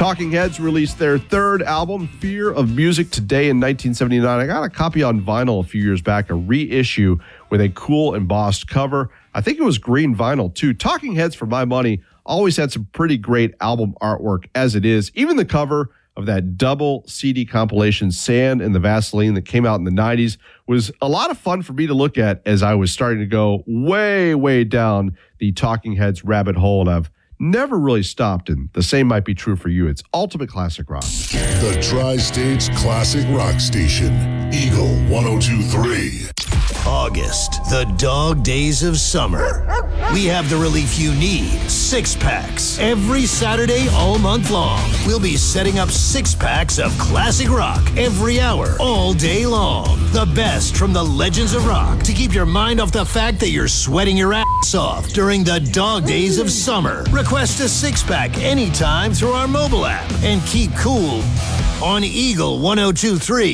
Talking Heads released their third album, Fear of Music, today in 1979. I got a copy on vinyl a few years back, a reissue with a cool embossed cover. I think it was green vinyl, too. Talking Heads, for my money, always had some pretty great album artwork as it is. Even the cover of that double CD compilation, Sand and the Vaseline, that came out in the 90s, was a lot of fun for me to look at as I was starting to go way, way down the Talking Heads rabbit hole, and I've never really stopped, and the same might be true for you. It's ultimate classic rock. The Tri-State's classic rock station, Eagle 102.3. August, the dog days of summer. We have the relief you need, six-packs. Every Saturday all month long, we'll be setting up six-packs of classic rock every hour, all day long. The best from the legends of rock to keep your mind off the fact that you're sweating your ass off during the dog days of summer. Request a six-pack anytime through our mobile app and keep cool on Eagle 102.3.